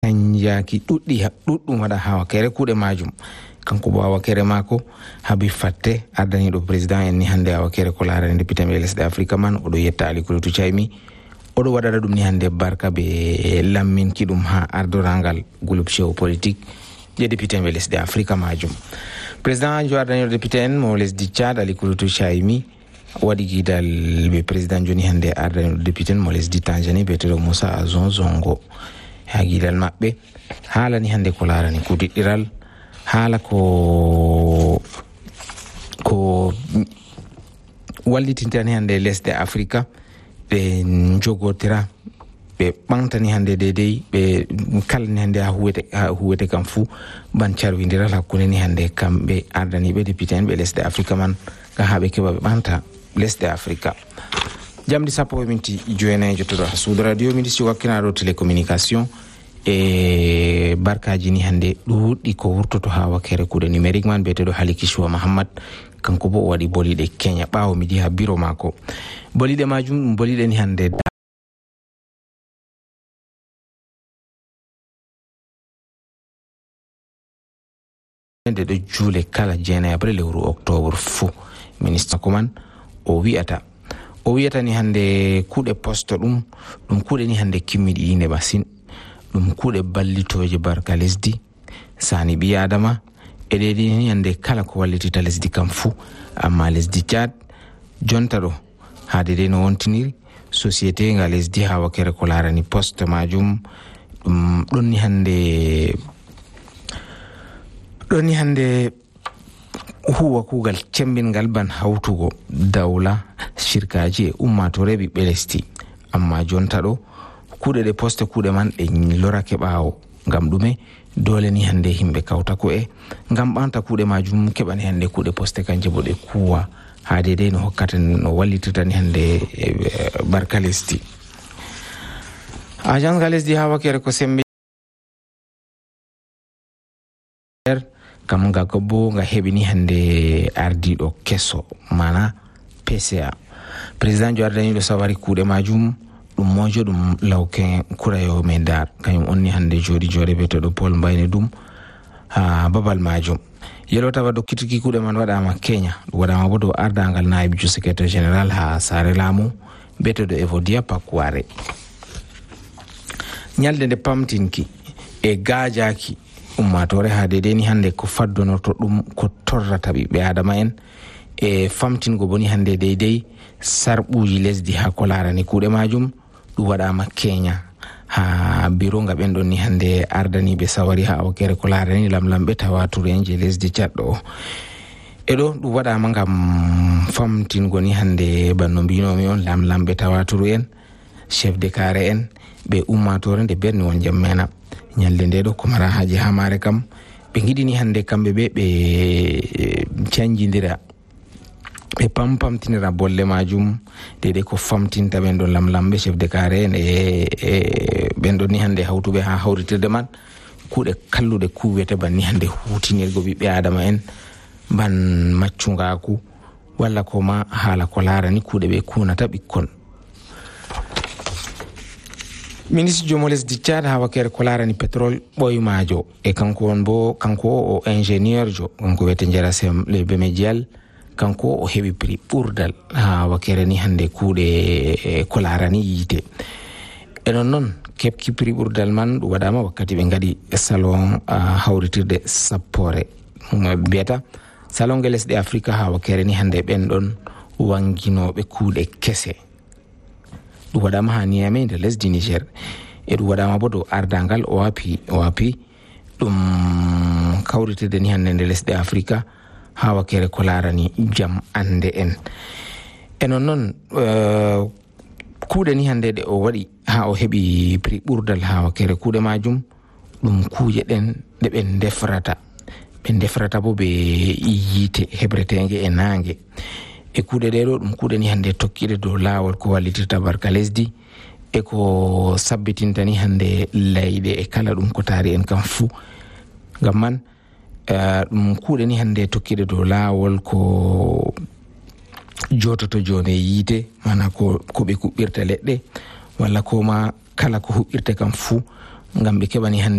kanjaki ɗuɗɗum waɗa ha wakere kuuɗe majum. Kanko bo wakere mako habi fatte ardani ɗo président en ni hande a wakere ko larani député e lesɗe Afrique man oɗo yetta Ali Koulibaly Thiaimi oɗo waɗata ɗum ni hande barka be lamminki ɗum ha ardorangal groupe géopolitique je député e lesɗe Afrique majum. Président jo ardani ɗo député en mo lesdi Tchad Ali Koulibaly Thiaimi waɗi guidal be président joni hande ardani ɗo député en mo lesdi Tanzanie biyeteɗo Moussa Azon Zongo ha guidal maɓɓe haalani hande ko larani kudiɗɗiral haala ko wallitintani hande lesɗe Afrique ɓe jogotira ɓe ɓamtani hande dedei ɓe kalani hande ha huwete kam fuu ban carwidiral hakkunde ni hande kamɓe ardaniɓe député en ɓe lesɗe Afrique man ga ha ɓe keɓa ɓe ɓamta lesɗe Afrique. Jamdi 10:09 jottoɗo ha suudu radio ministre wakkinaɗo télécommunication e barkaji ni hande ɗuɗɗi ko wurtoto ha wakere kuuɗe numérique man biyeteɗo Hali Kishuwa Mahammad kanko bo o waɗi boliɗe Kenya ɓawo midi ha bureau mako. Boliɗe majum ɗum boliɗe ni hande nde ɗo juule kala 9 avril lewru octobre fuu. Ministre ko man o wiyata ni hande kuuɗe poste ɗum kuuɗe ni hande kimmiɗi yinde masin, ɗum kuuɗe ballitoje barka lesdi sani ɓi adama e ɗeɗi ni hande kala ko wallitita lesdi kam fuu. Amma lesdi Tchad jonta ɗo ha dede no wontiniri société nga lesdi ha wakere ko larani poste majum ɗum ɗon ni hande huwa kugal cembingal ban hawtugo dawla shirkaji e ummatore ɓiɓɓe lesdi. Amma jonta ɗo kuuɗe ɗe poste kuuɗe man ɗe lorake ɓawo ngam ɗume dole ni hande himɓe kawta ko'e ngam ɓanta kuuɗe majum keɓani hande kuuɗe poste kanje bo ɗe kuwa ha dedei no hokkata no wallitirta ni hande barka lesdi. Agence ga lesdi ha wakere ko sembe kam ga bo nga heɓi ni hande ardiɗo kesso mana PCA. Président jo ardaniɗo sawari kuuɗe majum ɗum mojo ɗum lawke kurayo me dar kañum onni hande joɗi jore biyeteɗo Paul Mbayne Dum ha babal majum. Yelotawa dokkitiki kuuɗe man waɗama Kenya, ɗum waɗama bo dow ardangal nayibijo secrétaire général ha Sare Lamu biyeteɗo Evodia Pakware. Nyalde nde pamtinki e gajaki ummatore ha dede ni hande ko faddonorto ɗum ko torrata ɓiɓɓe adama en e famtingo boni hande deydey sarɓuji lesdi ha ko larani kuuɗe majum ɗum waɗama Kenya ha bureau nga ɓen ɗon ni hande ardaniɓe sawari ha wakere ko larani lamlamɓe tawaturu en je lesdi Tchad ɗo e ɗo ɗum waɗama ngam famtingo ni hande banno mbinomi on lamlamɓe tawaturu en chef de carré en ɓe ummatore nde berni won jam mena nyalde nde ɗo ko mara haji ha mare kam ɓe giɗini hande kamɓe ɓe canjidira ɓe pampamtinira bolle majum dede ko famtinta ɓen ɗon lamlamɓe chef de carré en e ɓen ɗon ni hande hawtuɓe ha hawritirde man kuuɗe kalluɗe kuwete banni hande hutinirgo ɓiɓɓe adama en ban maccugaku walla ko ma haala ko larani kuuɗe ɓe kunata ɓikkon. Ministre jomo lesdi Tchad ha wakere ko larani pétrole ɓoymajo e kanko o ingénieur jo kanko wiyete Jerasem Lebe Dial kanko o heɓi prix ɓurdal ha wakere ni hande kuuɗe ko larani yiite e non kepki prix ɓurdal man ɗum waɗama wakkati ɓe gaɗi salon hawritirde sappore biyata salon ge lesɗe Afrique ha wakere ni hande ɓen ɗon wanginoɓe kuuɗe kese ɗum waɗama ha Niamey nder lesdi Niger e ɗum waɗama bo dow ardangal o wapi ɗum kawritirde ni hande nde lesɗe Afrique ha wakere ko larani jam ande en e non kuuɗe ni hande ɗe o waɗi ha o heɓi prix ɓurdal ha wakere kuuɗe majum ɗum kuuje ɗen ɗe ɓe defrata bo ɓe yiite hebretege e nangue e kuuɗe ɗe ɗo ɗum kuuɗe ni hande tokkiɗe dow lawol ko wallitirta barka lesdi e ko sabbitinta ni hande layɗe e kala ɗum ko taari en kam fuu ngam man ɗum kuuɗe ni hande tokkiɗe dow lawol ko jototo jone yiite mana ko ɓe kuɓɓirta leɗɗe walla ko ma kala ko huɓɓirte kam fuu ngam ɓe keɓani hande